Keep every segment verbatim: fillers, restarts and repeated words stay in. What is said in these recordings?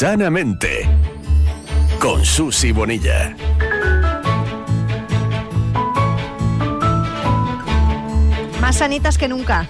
Sanamente, con Susi Bonilla. Más sanitas que nunca.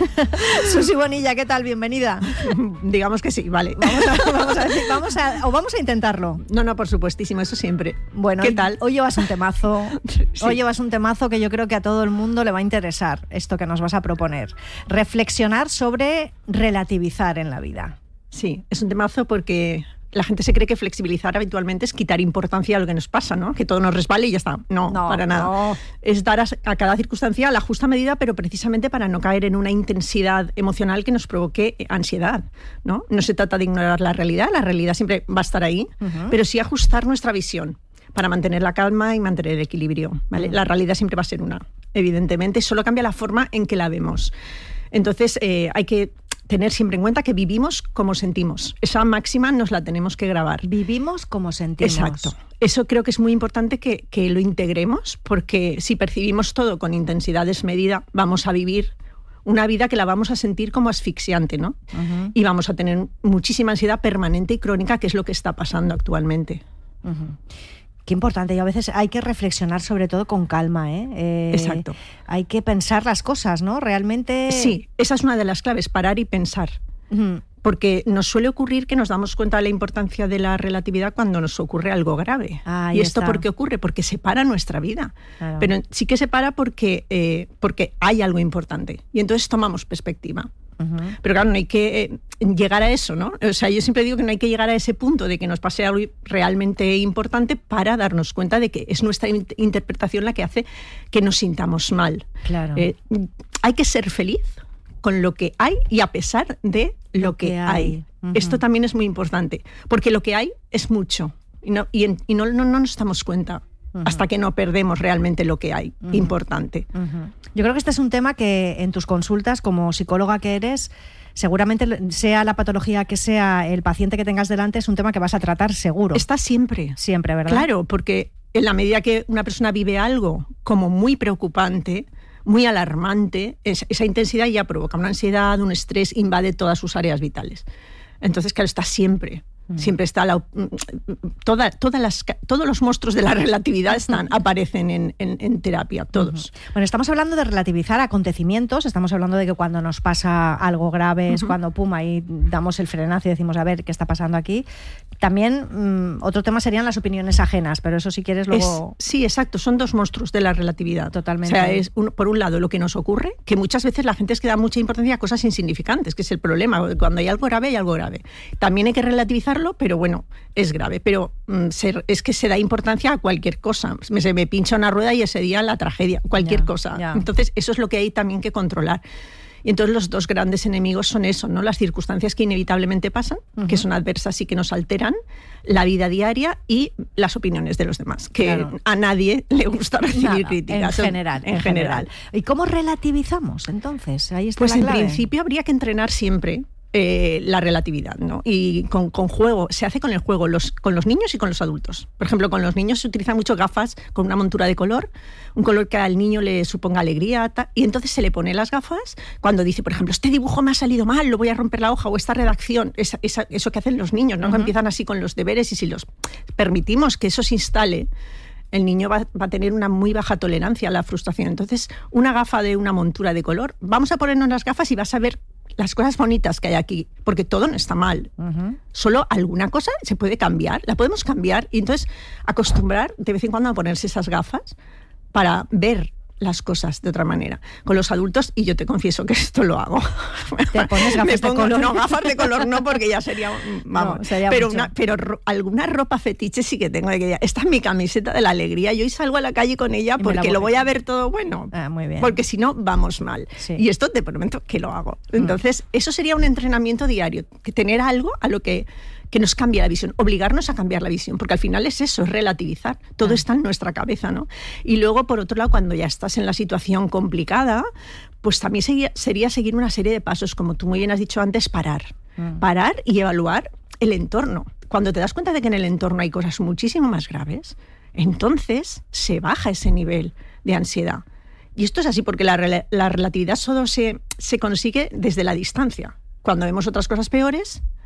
Susi Bonilla, ¿qué tal? Bienvenida. Digamos que sí, vale. Vamos a, vamos a decir, vamos a, o vamos a intentarlo. No, no, por supuestísimo, eso siempre. Bueno, ¿qué tal? Hoy llevas un temazo. Sí. Hoy llevas un temazo que yo creo que a todo el mundo le va a interesar, esto que nos vas a proponer. Reflexionar sobre relativizar en la vida. Sí, es un temazo porque la gente se cree que flexibilizar habitualmente es quitar importancia a lo que nos pasa, ¿no? Que todo nos resbale y ya está. No, no para nada. No. Es dar a, a cada circunstancia la justa medida, pero precisamente para no caer en una intensidad emocional que nos provoque ansiedad, ¿no? No se trata de ignorar la realidad, la realidad siempre va a estar ahí, uh-huh. pero sí ajustar nuestra visión para mantener la calma y mantener el equilibrio, ¿vale? Uh-huh. La realidad siempre va a ser una, evidentemente, solo cambia la forma en que la vemos. Entonces, eh, hay que tener siempre en cuenta que vivimos como sentimos. Esa máxima nos la tenemos que grabar. Vivimos como sentimos. Exacto. Eso creo que es muy importante que, que lo integremos, porque si percibimos todo con intensidad desmedida, vamos a vivir una vida que la vamos a sentir como asfixiante, ¿no? Uh-huh. Y vamos a tener muchísima ansiedad permanente y crónica, que es lo que está pasando actualmente. Uh-huh. Qué importante, y a veces hay que reflexionar sobre todo con calma, ¿eh? eh Exacto. Hay que pensar las cosas, ¿no? Realmente... Sí, esa es una de las claves, parar y pensar. Uh-huh. Porque nos suele ocurrir que nos damos cuenta de la importancia de la relatividad cuando nos ocurre algo grave. Ah, ¿Y esto está. por qué ocurre? Porque separa nuestra vida. Claro. Pero sí que separa porque, eh, porque hay algo importante. Y entonces tomamos perspectiva. Uh-huh. Pero claro, no hay que eh, llegar a eso, ¿no? O sea, yo siempre digo que no hay que llegar a ese punto de que nos pase algo realmente importante para darnos cuenta de que es nuestra in- interpretación la que hace que nos sintamos mal. Claro. Eh, hay que ser feliz con lo que hay y a pesar de lo, lo que, que hay. hay. Uh-huh. Esto también es muy importante, porque lo que hay es mucho y no, y en, y no, no, no nos damos cuenta. Uh-huh. Hasta que no perdemos realmente lo que hay, uh-huh. importante. Uh-huh. Yo creo que este es un tema que en tus consultas, como psicóloga que eres, seguramente sea la patología que sea el paciente que tengas delante, es un tema que vas a tratar seguro. Está siempre. Siempre, ¿verdad? Claro, porque en la medida que una persona vive algo como muy preocupante, muy alarmante, es, esa intensidad ya provoca una ansiedad, un estrés, invade todas sus áreas vitales. Entonces, claro, está siempre. Siempre está la, toda, todas las, todos los monstruos de la relatividad están, aparecen en, en, en terapia, todos. Uh-huh. Bueno, estamos hablando de relativizar acontecimientos, estamos hablando de que cuando nos pasa algo grave es uh-huh. cuando pum, ahí damos el frenazo y decimos a ver qué está pasando aquí. También mmm, otro tema serían las opiniones ajenas, pero eso si quieres luego... Es, sí, exacto, son dos monstruos de la relatividad. Totalmente. O sea, es un, por un lado lo que nos ocurre, que muchas veces la gente es que da mucha importancia a cosas insignificantes, que es el problema. Cuando hay algo grave, hay algo grave. También hay que relativizar, pero bueno, es grave, pero mm, se, es que se da importancia a cualquier cosa. Me, se me pincha una rueda y ese día la tragedia, cualquier ya, cosa. Ya. Entonces, eso es lo que hay también que controlar. Y entonces los dos grandes enemigos son eso, ¿no? Las circunstancias que inevitablemente pasan, uh-huh. que son adversas y que nos alteran, la vida diaria y las opiniones de los demás, que claro. a nadie le gusta recibir Nada, críticas. En general, en, en general. general. ¿Y cómo relativizamos entonces? Ahí está pues la en clave. principio habría que entrenar siempre Eh, la relatividad, ¿no? Y con, con juego, se hace con el juego, los, con los niños y con los adultos. Por ejemplo, con los niños se utilizan mucho gafas con una montura de color, un color que al niño le suponga alegría, ta, y entonces se le pone las gafas cuando dice, por ejemplo, este dibujo me ha salido mal, lo voy a romper la hoja, o esta redacción, esa, esa, eso que hacen los niños, ¿no? Uh-huh. Empiezan así con los deberes y si los permitimos que eso se instale, el niño va, va a tener una muy baja tolerancia a la frustración. Entonces, una gafa de una montura de color, vamos a ponernos las gafas y vas a ver las cosas bonitas que hay aquí, porque todo no está mal. Uh-huh. Solo alguna cosa se puede cambiar, la podemos cambiar y entonces acostumbrar de vez en cuando a ponerse esas gafas para ver las cosas de otra manera. Con los adultos, y yo te confieso que esto lo hago. ¿Te pones gafas pongo, de color? No, gafas de color no, porque ya sería... Vamos, no, sería pero, mucho. Una, pero ro, alguna ropa fetiche sí que tengo. De que ya, esta es mi camiseta de la alegría. Yo hoy salgo a la calle con ella porque lo voy a ver todo bueno. Ah, muy bien. Porque si no, vamos mal. Sí. Y esto te prometo que lo hago. Entonces, mm. eso sería un entrenamiento diario. Que tener algo a lo que... que nos cambie la visión, obligarnos a cambiar la visión, porque al final es eso, es relativizar, todo ah. está en nuestra cabeza, ¿no? Y luego, por otro lado, cuando ya estás en la situación complicada, pues también sería, sería seguir una serie de pasos, como tú muy bien has dicho antes, parar, mm. parar y evaluar el entorno. Cuando te das cuenta de que en el entorno hay cosas muchísimo más graves, entonces se baja ese nivel de ansiedad. Y esto es así porque la, la relatividad solo se, se consigue desde la distancia. Cuando vemos otras cosas peores,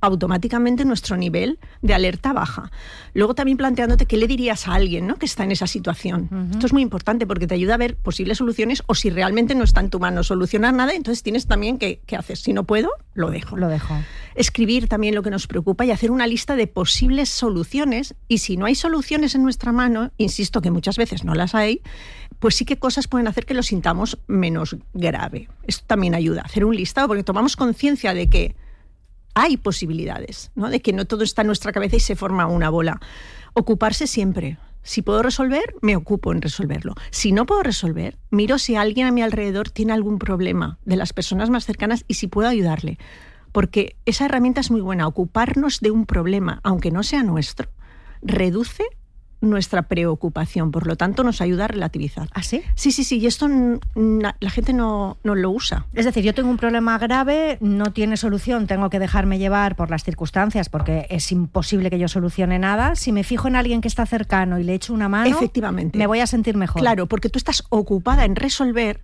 automáticamente nuestro nivel de alerta baja. Luego también planteándote qué le dirías a alguien, ¿no?, que está en esa situación. Uh-huh. Esto es muy importante porque te ayuda a ver posibles soluciones, o si realmente no está en tu mano solucionar nada, entonces tienes también que, ¿qué haces? Si no puedo, lo dejo. Lo dejo. Escribir también lo que nos preocupa y hacer una lista de posibles soluciones, y si no hay soluciones en nuestra mano, insisto que muchas veces no las hay, pues sí que cosas pueden hacer que lo sintamos menos grave. Esto también ayuda, hacer un listado, porque tomamos conciencia de que hay posibilidades, ¿no?, de que no todo está en nuestra cabeza y se forma una bola. Ocuparse siempre. Si puedo resolver, me ocupo en resolverlo. Si no puedo resolver, miro si alguien a mi alrededor tiene algún problema, de las personas más cercanas, y si puedo ayudarle. Porque esa herramienta es muy buena. Ocuparnos de un problema, aunque no sea nuestro, reduce nuestra preocupación, por lo tanto nos ayuda a relativizar. ¿Ah, sí? Sí, sí, sí, y esto n- la gente no, no lo usa. Es decir, yo tengo un problema grave, no tiene solución, tengo que dejarme llevar por las circunstancias porque es imposible que yo solucione nada. Si me fijo en alguien que está cercano y le echo una mano, efectivamente, me voy a sentir mejor. Claro, porque tú estás ocupada en resolver,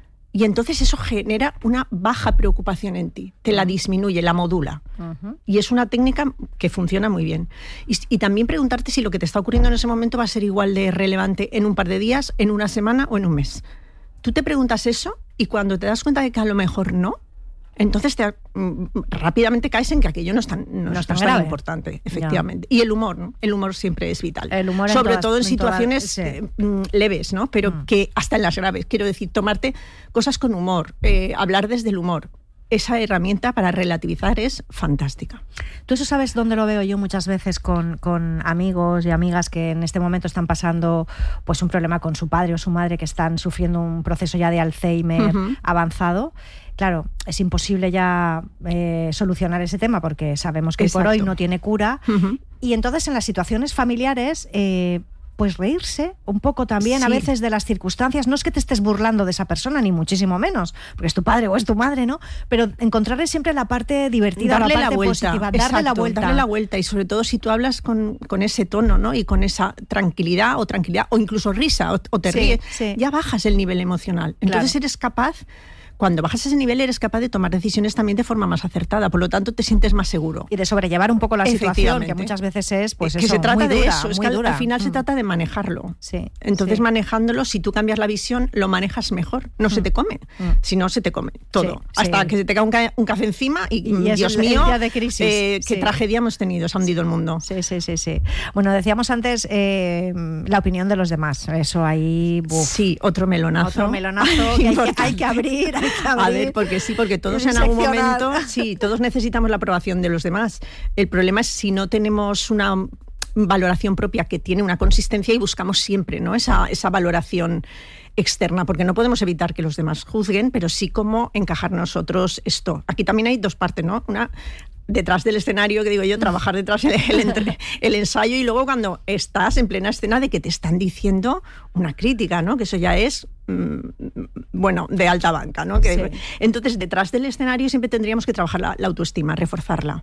y entonces eso genera una baja preocupación en ti, te la disminuye, la modula. Uh-huh. Y es una técnica que funciona muy bien. Y, y también preguntarte si lo que te está ocurriendo en ese momento va a ser igual de relevante en un par de días, en una semana o en un mes. Tú te preguntas eso, y cuando te das cuenta de que a lo mejor no, entonces te, rápidamente caes en que aquello no es tan, no no es tan, tan importante, efectivamente. Ya. Y el humor, ¿no? El humor siempre es vital. El humor Sobre en todas, todo en, en situaciones todas, sí. eh, leves, ¿no? Pero mm. que hasta en las graves. Quiero decir, tomarte cosas con humor, eh, hablar desde el humor. Esa herramienta para relativizar es fantástica. Tú eso sabes dónde lo veo yo muchas veces con, con amigos y amigas que en este momento están pasando pues un problema con su padre o su madre, que están sufriendo un proceso ya de Alzheimer uh-huh. avanzado. Claro, es imposible ya eh, solucionar ese tema porque sabemos que Exacto. por hoy no tiene cura. Uh-huh. Y entonces en las situaciones familiares, eh, pues reírse un poco también sí. a veces de las circunstancias. No es que te estés burlando de esa persona, ni muchísimo menos, porque es tu padre o es tu madre, ¿no? Pero encontrarle siempre la parte divertida, darle la parte la vuelta, positiva, darle Exacto, la vuelta. Darle la vuelta, y sobre todo si tú hablas con, con ese tono, ¿no? Y con esa tranquilidad o tranquilidad o incluso risa o, o te sí, ríes, sí. ya bajas el nivel emocional. Entonces claro. eres capaz... Cuando bajas ese nivel eres capaz de tomar decisiones también de forma más acertada, por lo tanto te sientes más seguro. Y de sobrellevar un poco la situación, que muchas veces es pues que eso, se trata muy de dura, eso, es muy que dura. al final mm. se trata de manejarlo. Sí, Entonces sí. manejándolo, si tú cambias la visión, lo manejas mejor, no mm. se te come. Mm. Si no, se te come todo. Sí, Hasta sí. que se te cae un, ca- un café encima y, y Dios el, mío, el día de crisis. Eh, qué sí. tragedia hemos tenido, se ha hundido el mundo. Sí, sí, sí, sí. Bueno, decíamos antes eh, la opinión de los demás, eso ahí... Buf. Sí, otro melonazo. Otro melonazo que hay, que hay que abrir, hay que abrir. A ver, porque sí, porque todos en algún momento, sí, todos necesitamos la aprobación de los demás. El problema es si no tenemos una valoración propia que tiene una consistencia y buscamos siempre, ¿no? Esa, esa valoración externa, porque no podemos evitar que los demás juzguen, pero sí cómo encajar nosotros esto. Aquí también hay dos partes, ¿no? Una detrás del escenario, que digo yo, trabajar detrás del el, el ensayo, y luego cuando estás en plena escena de que te están diciendo una crítica, ¿no? Que eso ya es mmm, bueno, de alta banca, ¿no? Que, sí. Entonces, detrás del escenario siempre tendríamos que trabajar la, la autoestima, reforzarla.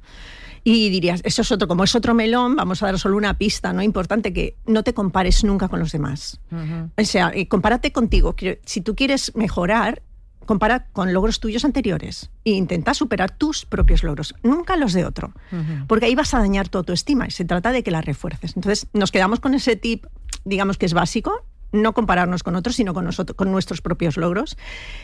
Y dirías, eso es otro, como es otro melón, vamos a dar solo una pista, ¿no? Importante, que no te compares nunca con los demás. Uh-huh. O sea, compárate contigo. Si tú quieres mejorar, compara con logros tuyos anteriores e intenta superar tus propios logros, nunca los de otro, uh-huh. porque ahí vas a dañar tu autoestima y se trata de que la refuerces. Entonces nos quedamos con ese tip, digamos que es básico, no compararnos con otros, sino con, nosotros, con nuestros propios logros.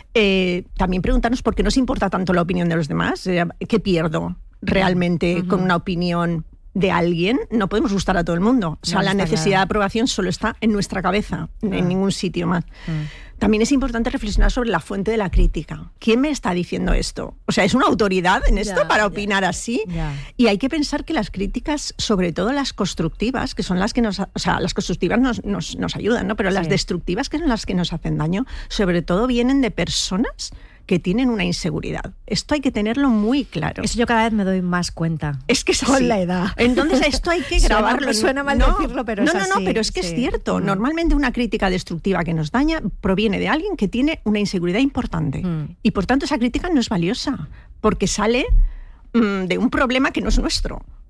Eh, también preguntarnos por qué nos importa tanto la opinión de los demás, eh, ¿qué pierdo realmente uh-huh. con una opinión de alguien? No podemos gustar a todo el mundo. O sea, no, la necesidad claro. de aprobación solo está en nuestra cabeza, uh-huh. en ningún sitio más. Uh-huh. También es importante reflexionar sobre la fuente de la crítica. ¿Quién me está diciendo esto? O sea, ¿es una autoridad en esto ya, para opinar ya, así? Ya. Y hay que pensar que las críticas, sobre todo las constructivas, que son las que nos... O sea, las constructivas nos, nos, nos ayudan, ¿no? Pero sí. las destructivas, que son las que nos hacen daño, sobre todo vienen de personas que tienen una inseguridad. Esto hay que tenerlo muy claro. Eso yo cada vez me doy más cuenta. Es que es con así. la edad. Entonces esto hay que grabarlo. Suena, suena mal no, decirlo, pero no, es no, así. No, no, pero es que sí. es cierto. Mm. Normalmente una crítica destructiva que nos daña proviene de alguien que tiene una inseguridad importante. Mm. Y por tanto esa crítica no es valiosa, porque sale mm, de un problema que no es nuestro.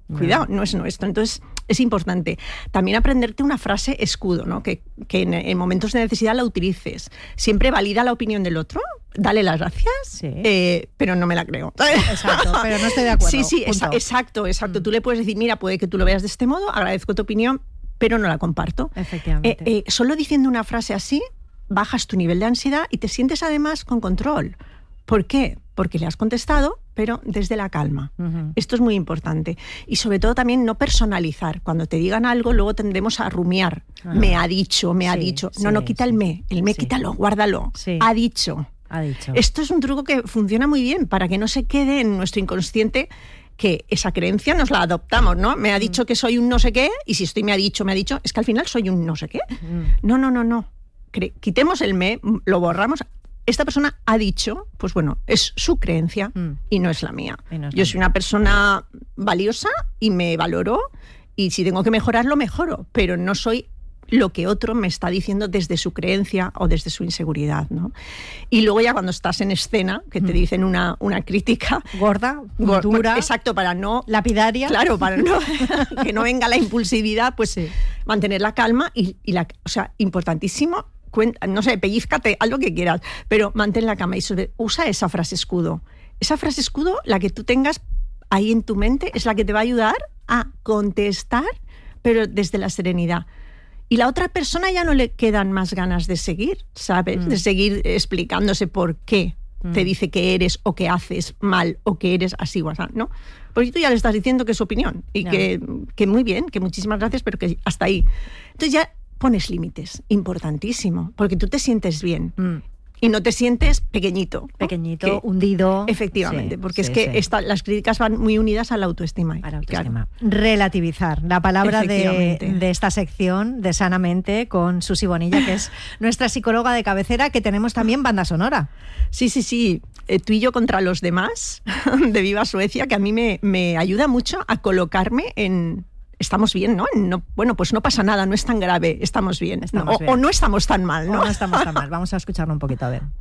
Cuidado, no es nuestro. Entonces, es importante. También aprenderte una frase escudo, ¿no? Que, que en, en momentos de necesidad la utilices. Siempre valida la opinión del otro, dale las gracias, sí. eh, pero no me la creo. Exacto, pero no estoy de acuerdo. Sí, sí, esa, exacto, exacto. Mm. Tú le puedes decir, mira, puede que tú lo veas de este modo, agradezco tu opinión, pero no la comparto. Efectivamente. Eh, eh, solo diciendo una frase así, bajas tu nivel de ansiedad y te sientes además con control. ¿Por qué? Porque le has contestado, pero desde la calma. Uh-huh. Esto es muy importante. Y sobre todo también no personalizar. Cuando te digan algo, luego tendremos a rumiar. Uh-huh. Me ha dicho, me sí, ha dicho. No, sí, no, quita sí. el me. El me, sí. quítalo, guárdalo. Sí. Ha dicho. Ha dicho. Esto es un truco que funciona muy bien para que no se quede en nuestro inconsciente que esa creencia nos la adoptamos, ¿no? Me ha dicho uh-huh. que soy un no sé qué, y si estoy me ha dicho, me ha dicho, es que al final soy un no sé qué. Uh-huh. No, no, no, no. Cre- quitemos el me, lo borramos. Esta persona ha dicho, pues bueno, es su creencia mm. y no es la mía. No es Yo soy una persona valiosa y me valoro, y si tengo que mejorarlo, mejoro, pero no soy lo que otro me está diciendo desde su creencia o desde su inseguridad, ¿no? Y luego ya cuando estás en escena, que te dicen una, una crítica... Gorda, dura... Exacto, para no... Lapidaria. Claro, para no, que no venga la impulsividad, pues sí. mantener la calma y, y la... O sea, importantísimo... Cuenta, no sé, pellízcate, haz lo que quieras, pero mantén la calma y sobre, usa esa frase escudo. Esa frase escudo, la que tú tengas ahí en tu mente, es la que te va a ayudar a contestar, pero desde la serenidad. Y la otra persona ya no le quedan más ganas de seguir, ¿sabes? Mm. De seguir explicándose por qué mm. te dice que eres o que haces mal o que eres así o así, ¿no? Porque tú ya le estás diciendo que es su opinión y no. que, que muy bien, que muchísimas gracias, pero que hasta ahí. Entonces ya pones límites, importantísimo, porque tú te sientes bien mm. y no te sientes pequeñito. ¿no? Pequeñito, que, hundido. Efectivamente, sí, porque sí, es que sí. esta, las críticas van muy unidas a la autoestima. A la autoestima. Claro. Relativizar, la palabra de, de esta sección, de Sanamente, con Susi Bonilla, que es nuestra psicóloga de cabecera, que tenemos también banda sonora. Sí, sí, sí. Eh, tú y yo contra los demás, de Viva Suecia, que a mí me, me ayuda mucho a colocarme en... Estamos bien, ¿no? ¿no? Bueno, pues no pasa nada, no es tan grave, estamos bien. Estamos o, bien. o no estamos tan mal, ¿no? O no estamos tan mal. Vamos a escucharlo un poquito, a ver.